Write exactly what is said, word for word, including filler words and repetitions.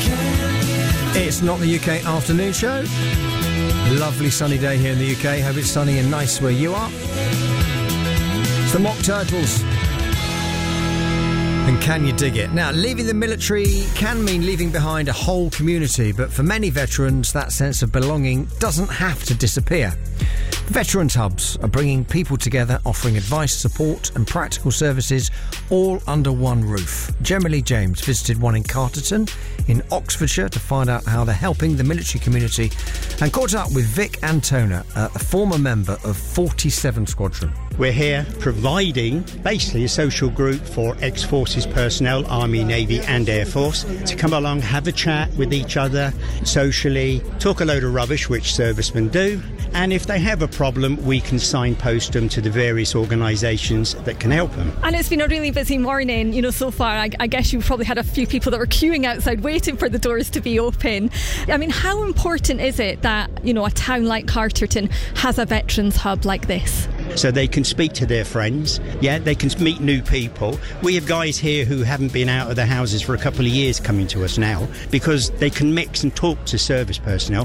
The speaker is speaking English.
It's not the U K afternoon show. Lovely sunny day here in the U K. Hope it's sunny and nice where you are. It's the Mock Turtles. And can you dig it? Now, leaving the military can mean leaving behind a whole community, but for many veterans, that sense of belonging doesn't have to disappear. Veterans Hubs are bringing people together, offering advice, support and practical services all under one roof. Gemma Lee James visited one in Carterton in Oxfordshire to find out how they're helping the military community and caught up with Vic Antona, a former member of forty-seven Squadron. We're here providing basically a social group for ex-forces personnel, Army, Navy and Air Force, to come along, have a chat with each other socially, talk a load of rubbish, which servicemen do, and if they have a problem, we can signpost them to the various organisations that can help them. And it's been a really busy morning, you know, so far. I, I guess you've probably had a few people that were queuing outside waiting for the doors to be open. I mean, how important is it that, you know, a town like Carterton has a Veterans Hub like this? So they can speak to their friends, yeah, they can meet new people. We have guys here who haven't been out of their houses for a couple of years coming to us now because they can mix and talk to service personnel.